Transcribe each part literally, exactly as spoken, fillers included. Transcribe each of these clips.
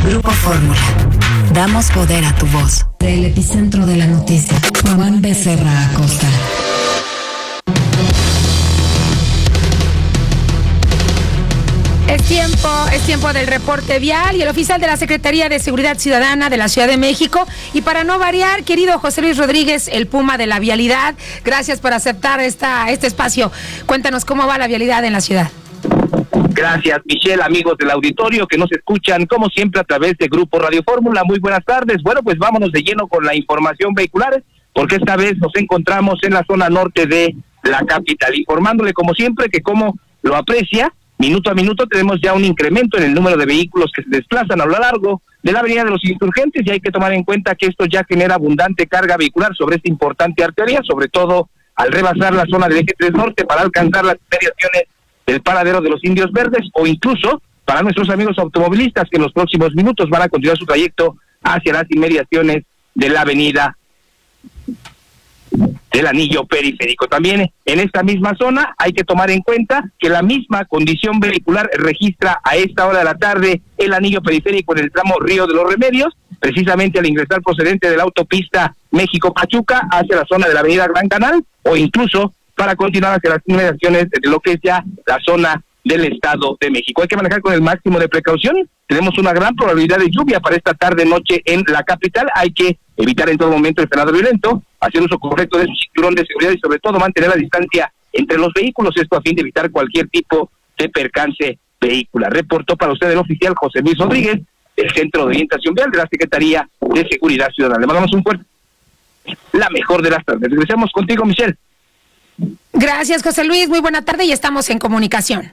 Grupo Fórmula. Damos poder a tu voz. Del epicentro de la noticia. Juan Becerra Acosta. Es tiempo, es tiempo del reporte vial y el oficial de la Secretaría de Seguridad Ciudadana de la Ciudad de México. Y para no variar, querido José Luis Rodríguez, el Puma de la vialidad, gracias por aceptar esta, este espacio. Cuéntanos cómo va la vialidad en la ciudad. Gracias, Michelle, amigos del auditorio que nos escuchan, como siempre, a través de Grupo Radio Fórmula. Muy buenas tardes. Bueno, pues vámonos de lleno con la información vehicular, porque esta vez nos encontramos en la zona norte de la capital, informándole, como siempre, que como lo aprecia, minuto a minuto tenemos ya un incremento en el número de vehículos que se desplazan a lo largo de la avenida de los Insurgentes, y hay que tomar en cuenta que esto ya genera abundante carga vehicular sobre esta importante arteria, sobre todo al rebasar la zona del eje tres norte para alcanzar las inmediaciones del paradero de los Indios Verdes, o incluso para nuestros amigos automovilistas que en los próximos minutos van a continuar su trayecto hacia las inmediaciones de la avenida del anillo periférico. También en esta misma zona hay que tomar en cuenta que la misma condición vehicular registra a esta hora de la tarde el anillo periférico en el tramo Río de los Remedios, precisamente al ingresar procedente de la autopista México-Pachuca hacia la zona de la avenida Gran Canal, o incluso para continuar hacia las inmediaciones de lo que es ya la zona del Estado de México. Hay que manejar con el máximo de precaución. Tenemos una gran probabilidad de lluvia para esta tarde-noche en la capital. Hay que evitar en todo momento el frenado violento, hacer uso correcto de su cinturón de seguridad y sobre todo mantener la distancia entre los vehículos, esto a fin de evitar cualquier tipo de percance vehicular. Reportó para usted el oficial José Luis Rodríguez, del Centro de Orientación Vial de la Secretaría de Seguridad Ciudadana. Le mandamos un fuerte, la mejor de las tardes. Regresamos contigo, Michelle. Gracias, José Luis. Muy buena tarde y estamos en comunicación.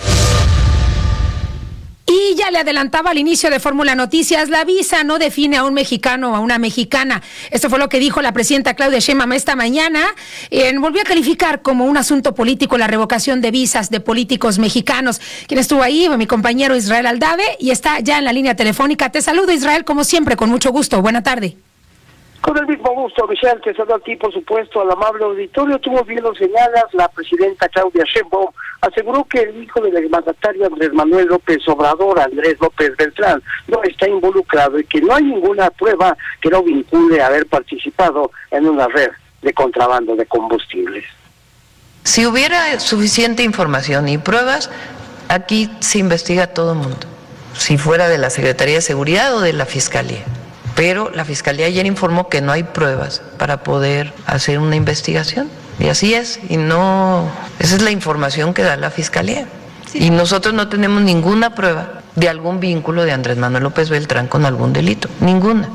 Y ya le adelantaba al inicio de Fórmula Noticias, la visa no define a un mexicano o a una mexicana. Esto fue lo que dijo la presidenta Claudia Sheinbaum esta mañana. Eh, volvió a calificar como un asunto político la revocación de visas de políticos mexicanos. Quien estuvo ahí, mi compañero Israel Aldave, y está ya en la línea telefónica. Te saludo, Israel, como siempre, con mucho gusto. Buena tarde. Con el mismo gusto, Michelle, te saludo a ti, por supuesto, al amable auditorio. Tuvo bien lo señalas, la presidenta Claudia Sheinbaum aseguró que el hijo del exmandatario Andrés Manuel López Obrador, Andrés López Beltrán, no está involucrado y que no hay ninguna prueba que lo vincule a haber participado en una red de contrabando de combustibles. Si hubiera suficiente información y pruebas, aquí se investiga a todo el mundo, si fuera de la Secretaría de Seguridad o de la Fiscalía. Pero la Fiscalía ayer informó que no hay pruebas para poder hacer una investigación. Y así es, y no, esa es la información que da la Fiscalía. Sí. Y nosotros no tenemos ninguna prueba de algún vínculo de Andrés Manuel López Beltrán con algún delito, ninguna.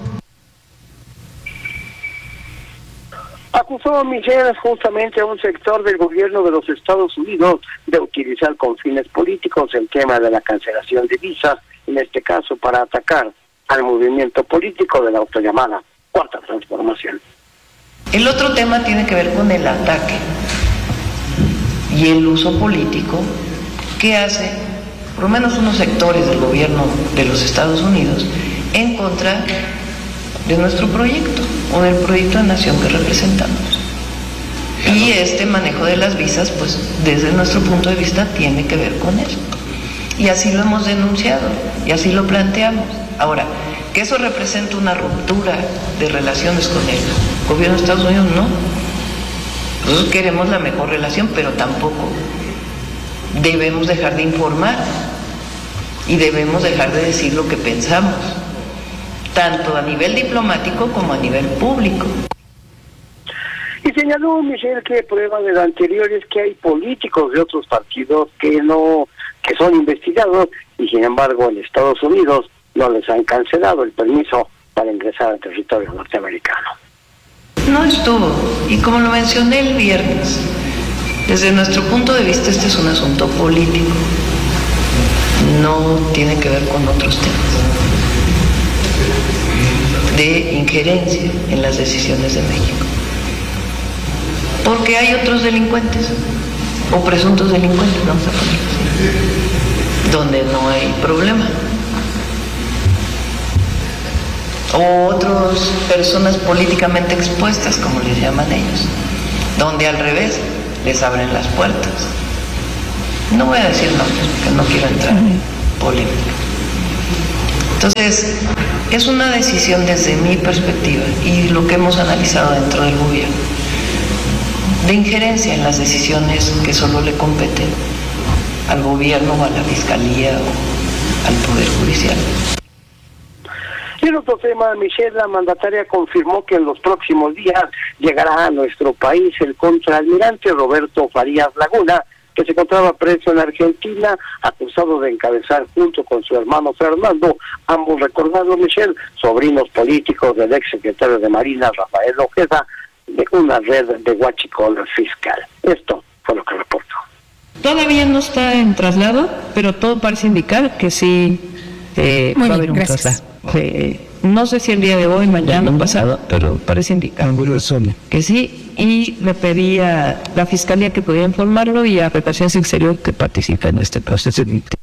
Acusó a Michelle justamente a un sector del gobierno de los Estados Unidos de utilizar con fines políticos el tema de la cancelación de visas, en este caso para atacar al movimiento político de la autollamada Cuarta Transformación. El otro tema tiene que ver con el ataque y el uso político que hace, por lo menos unos sectores del gobierno de los Estados Unidos, en contra de nuestro proyecto o del proyecto de nación que representamos. Y este manejo de las visas, pues desde nuestro punto de vista, tiene que ver con eso. Y así lo hemos denunciado y así lo planteamos. Ahora, que eso representa una ruptura de relaciones con el gobierno de Estados Unidos, no. Nosotros queremos la mejor relación, pero tampoco debemos dejar de informar y debemos dejar de decir lo que pensamos, tanto a nivel diplomático como a nivel público. Y señaló Michelle que prueba de lo anterior es que hay políticos de otros partidos que no, que son investigados y sin embargo en Estados Unidos no les han cancelado el permiso para ingresar al territorio norteamericano. No estuvo, y como lo mencioné el viernes, desde nuestro punto de vista este es un asunto político, no tiene que ver con otros temas de injerencia en las decisiones de México. Porque hay otros delincuentes, o presuntos delincuentes, vamos a ponerlo así, donde no hay problema. O otras personas políticamente expuestas, como les llaman ellos, donde al revés les abren las puertas. No voy a decir nombres porque no quiero entrar en polémica. Entonces, es una decisión desde mi perspectiva y lo que hemos analizado dentro del gobierno, de injerencia en las decisiones que solo le competen al gobierno o a la fiscalía o al Poder Judicial. Y en otro tema, Michelle, la mandataria confirmó que en los próximos días llegará a nuestro país el contraalmirante Roberto Farías Laguna, que se encontraba preso en Argentina, acusado de encabezar junto con su hermano Fernando, ambos recordados, Michelle, sobrinos políticos del exsecretario de Marina, Rafael Ojeda, de una red de huachicol fiscal. Esto fue lo que reportó. Todavía no está en traslado, pero todo parece indicar que sí eh, va a haber un traslado. Eh, no sé si el día de hoy, mañana o pasado, pero parece indicar que sí, y le pedí a la Fiscalía que pudiera informarlo y a Relaciones Exteriores que participe en este proceso.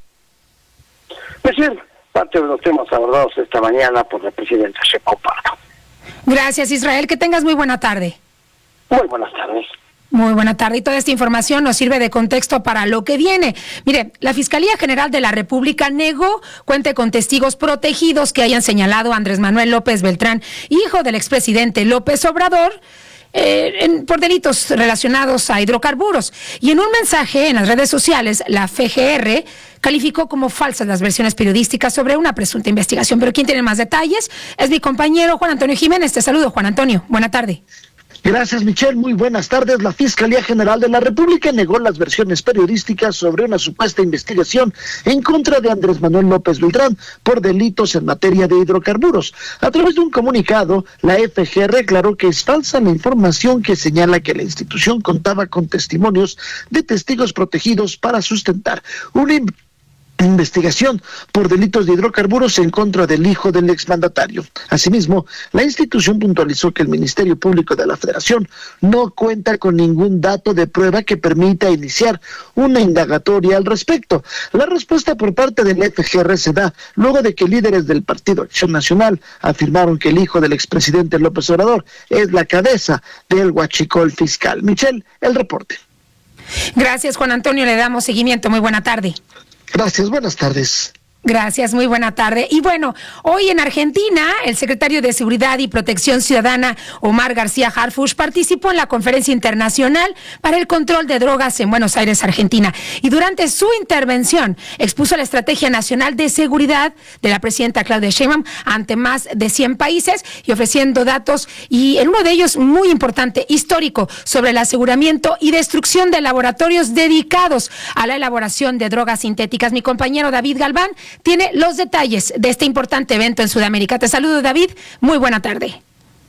Pues bien, parte de los temas abordados esta mañana por la presidenta Sheinbaum Pardo. Gracias, Israel, que tengas muy buena tarde. Muy buenas tardes. Muy buena tarde, y toda esta información nos sirve de contexto para lo que viene. Mire, la Fiscalía General de la República negó cuente con testigos protegidos que hayan señalado a Andrés Manuel López Beltrán, hijo del expresidente López Obrador, eh, en, por delitos relacionados a hidrocarburos. Y en un mensaje en las redes sociales, la F G R calificó como falsas las versiones periodísticas sobre una presunta investigación. Pero quien tiene más detalles es mi compañero Juan Antonio Jiménez. Te saludo, Juan Antonio. Buena tarde. Gracias, Michelle. Muy buenas tardes. La Fiscalía General de la República negó las versiones periodísticas sobre una supuesta investigación en contra de Andrés Manuel López Beltrán por delitos en materia de hidrocarburos. A través de un comunicado, la F G R aclaró que es falsa la información que señala que la institución contaba con testimonios de testigos protegidos para sustentar una investigación por delitos de hidrocarburos en contra del hijo del exmandatario. Asimismo, la institución puntualizó que el Ministerio Público de la Federación no cuenta con ningún dato de prueba que permita iniciar una indagatoria al respecto. La respuesta por parte del F G R se da luego de que líderes del Partido Acción Nacional afirmaron que el hijo del expresidente López Obrador es la cabeza del huachicol fiscal. Michelle, el reporte. Gracias, Juan Antonio. Le damos seguimiento. Muy buena tarde. Gracias, buenas tardes. Gracias, muy buena tarde. Y bueno, hoy en Argentina, el secretario de Seguridad y Protección Ciudadana, Omar García Harfuch, participó en la Conferencia Internacional para el Control de Drogas en Buenos Aires, Argentina. Y durante su intervención expuso la Estrategia Nacional de Seguridad de la presidenta Claudia Sheinbaum ante más de cien países y ofreciendo datos, y en uno de ellos muy importante, histórico, sobre el aseguramiento y destrucción de laboratorios dedicados a la elaboración de drogas sintéticas. Mi compañero David Galván tiene los detalles de este importante evento en Sudamérica. Te saludo, David. Muy buena tarde.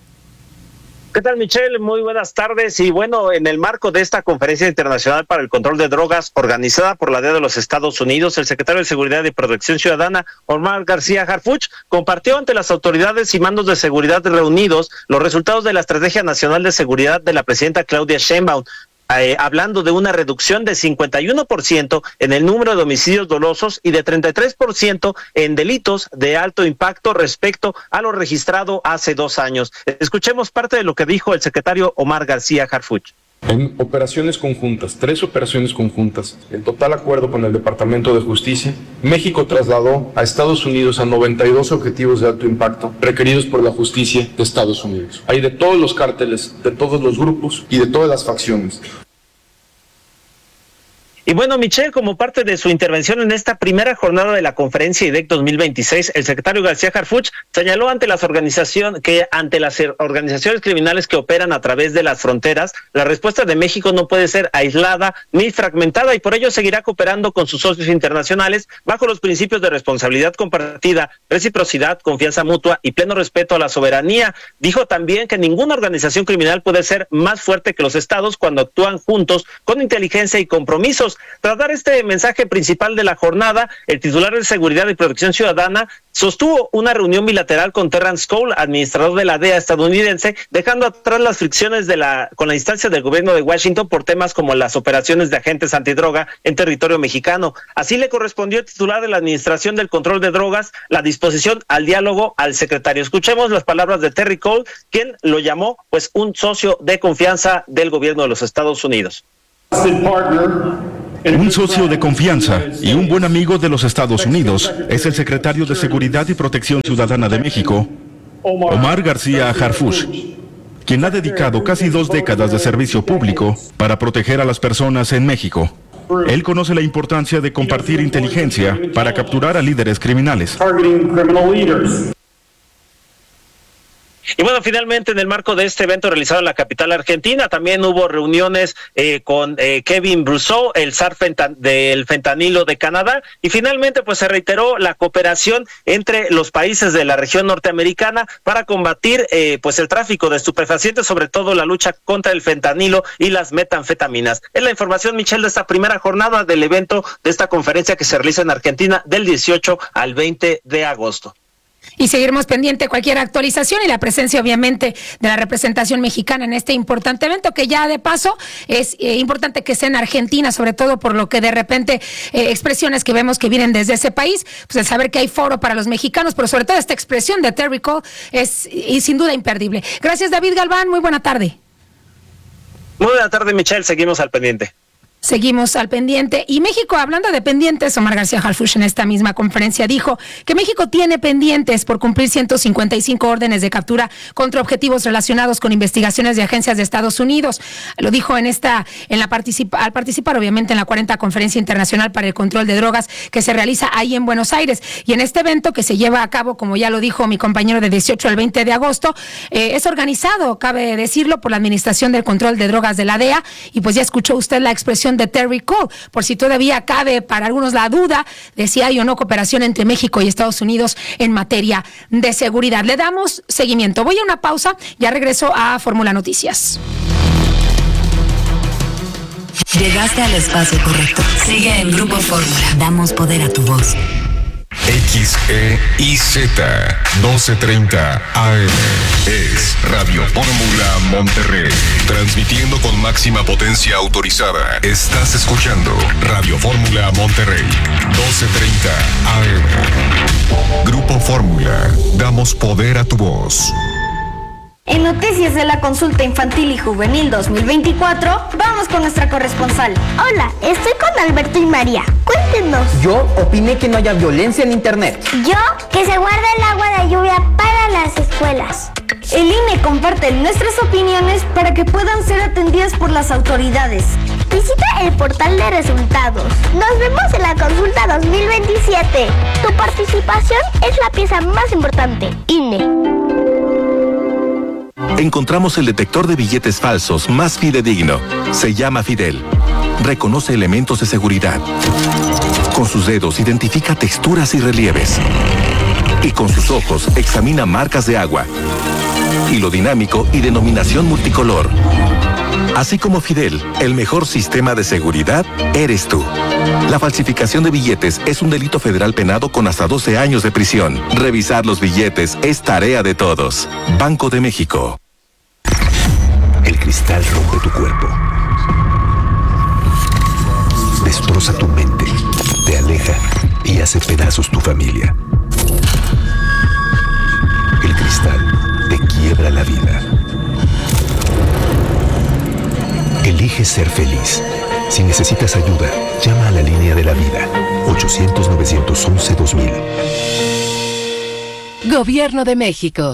¿Qué tal, Michelle? Muy buenas tardes. Y bueno, en el marco de esta Conferencia Internacional para el Control de Drogas organizada por la D E A de los Estados Unidos, el secretario de Seguridad y Protección Ciudadana, Omar García Harfuch, compartió ante las autoridades y mandos de seguridad reunidos los resultados de la Estrategia Nacional de Seguridad de la presidenta Claudia Sheinbaum. Eh, hablando de una reducción de cincuenta y uno por ciento en el número de homicidios dolosos y de treinta y tres por ciento en delitos de alto impacto respecto a lo registrado hace dos años. Escuchemos parte de lo que dijo el secretario Omar García Harfuch. En operaciones conjuntas, tres operaciones conjuntas, en total acuerdo con el Departamento de Justicia, México trasladó a Estados Unidos a noventa y dos objetivos de alto impacto requeridos por la justicia de Estados Unidos. Hay de todos los cárteles, de todos los grupos y de todas las facciones. Y bueno, Michelle, como parte de su intervención en esta primera jornada de la conferencia I D E C dos mil veintiséis, el secretario García Harfuch señaló ante las organizaciones que ante las organizaciones criminales que operan a través de las fronteras, la respuesta de México no puede ser aislada ni fragmentada y por ello seguirá cooperando con sus socios internacionales bajo los principios de responsabilidad compartida, reciprocidad, confianza mutua y pleno respeto a la soberanía. Dijo también que ninguna organización criminal puede ser más fuerte que los estados cuando actúan juntos con inteligencia y compromisos. Tras dar este mensaje principal de la jornada, el titular de Seguridad y Protección Ciudadana sostuvo una reunión bilateral con Terrence Cole, administrador de la D E A estadounidense, dejando atrás las fricciones de la con la instancia del gobierno de Washington por temas como las operaciones de agentes antidroga en territorio mexicano. Así le correspondió al titular de la Administración del Control de Drogas la disposición al diálogo al secretario. Escuchemos las palabras de Terry Cole, quien lo llamó pues un socio de confianza del gobierno de los Estados Unidos. Partner Un socio de confianza y un buen amigo de los Estados Unidos es el secretario de Seguridad y Protección Ciudadana de México, Omar García Harfuch, quien ha dedicado casi dos décadas de servicio público para proteger a las personas en México. Él conoce la importancia de compartir inteligencia para capturar a líderes criminales. Y bueno, finalmente en el marco de este evento realizado en la capital argentina, también hubo reuniones eh, con eh, Kevin Brousseau, el zar fentan- del fentanilo de Canadá, y finalmente pues se reiteró la cooperación entre los países de la región norteamericana para combatir eh, pues el tráfico de estupefacientes, sobre todo la lucha contra el fentanilo y las metanfetaminas. Es la información, Michelle, de esta primera jornada del evento de esta conferencia que se realiza en Argentina del dieciocho al veinte de agosto. Y seguiremos pendiente cualquier actualización y la presencia, obviamente, de la representación mexicana en este importante evento, que ya de paso es eh, importante que sea en Argentina, sobre todo por lo que de repente eh, expresiones que vemos que vienen desde ese país, pues el saber que hay foro para los mexicanos, pero sobre todo esta expresión de Terry Cole es y sin duda imperdible. Gracias, David Galván, muy buena tarde. Muy buena tarde, Michelle, seguimos al pendiente. Seguimos al pendiente. Y México, hablando de pendientes, Omar García Harfuch en esta misma conferencia dijo que México tiene pendientes por cumplir ciento cincuenta y cinco órdenes de captura contra objetivos relacionados con investigaciones de agencias de Estados Unidos. Lo dijo en esta, en la participa, al participar obviamente en la cuarenta Conferencia Internacional para el Control de Drogas que se realiza ahí en Buenos Aires. Y en este evento que se lleva a cabo, como ya lo dijo mi compañero, de dieciocho al veinte de agosto, eh, es organizado, cabe decirlo, por la Administración del Control de Drogas de la D E A. Y pues ya escuchó usted la expresión de Terry Cole, por si todavía cabe para algunos la duda de si hay o no cooperación entre México y Estados Unidos en materia de seguridad. Le damos seguimiento. Voy a una pausa, ya regreso a Fórmula Noticias. Llegaste al espacio correcto. Sigue en Grupo Fórmula. Damos poder a tu voz. X E I Z doce treinta A M es Radio Fórmula Monterrey, transmitiendo con máxima potencia autorizada. Estás escuchando Radio Fórmula Monterrey, doce treinta A M. Grupo Fórmula, damos poder a tu voz. En Noticias de la Consulta Infantil y Juvenil dos mil veinticuatro, vamos con nuestra corresponsal. Hola, estoy con Alberto y María. Cuéntenos. Yo opiné que no haya violencia en internet. Yo, que se guarde el agua de lluvia para las escuelas. El I N E comparte nuestras opiniones para que puedan ser atendidas por las autoridades. Visita el portal de resultados. Nos vemos en la Consulta dos mil veintisiete. Tu participación es la pieza más importante. I N E. Encontramos el detector de billetes falsos más fidedigno. Se llama Fidel. Reconoce elementos de seguridad. Con sus dedos identifica texturas y relieves. Y con sus ojos examina marcas de agua. Hilo dinámico y denominación multicolor. Así como Fidel, el mejor sistema de seguridad eres tú. La falsificación de billetes es un delito federal penado con hasta doce años de prisión. Revisar los billetes es tarea de todos. Banco de México. El cristal rompe tu cuerpo. Destroza tu mente, te aleja y hace pedazos tu familia. El cristal te quiebra la vida. Elige ser feliz. Si necesitas ayuda, llama a la línea de la vida. ochocientos, novecientos once, dos mil. Gobierno de México.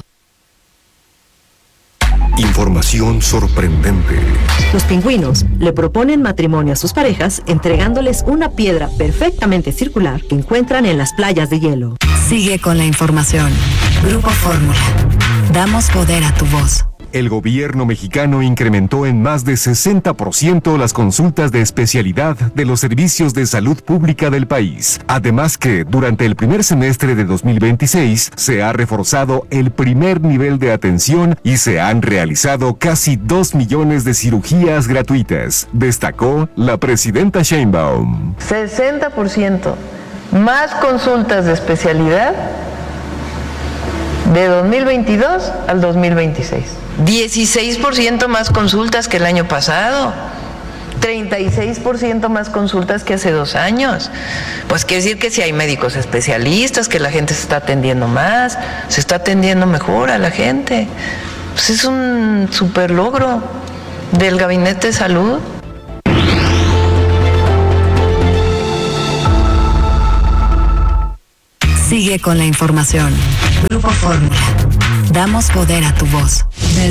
Información sorprendente. Los pingüinos le proponen matrimonio a sus parejas entregándoles una piedra perfectamente circular que encuentran en las playas de hielo. Sigue con la información. Grupo Fórmula. Damos poder a tu voz. El gobierno mexicano incrementó en más de sesenta por ciento las consultas de especialidad de los servicios de salud pública del país. Además que, durante el primer semestre de dos mil veintiséis, se ha reforzado el primer nivel de atención y se han realizado casi dos millones de cirugías gratuitas, destacó la presidenta Sheinbaum. sesenta por ciento más consultas de especialidad de dos mil veintidós al dos mil veintiséis. dieciséis por ciento más consultas que el año pasado. treinta y seis por ciento más consultas que hace dos años. Pues quiere decir que si hay médicos especialistas, que la gente se está atendiendo más, se está atendiendo mejor a la gente. Pues es un super logro del Gabinete de Salud. Sigue con la información. Grupo Fórmula. Damos poder a tu voz. Desde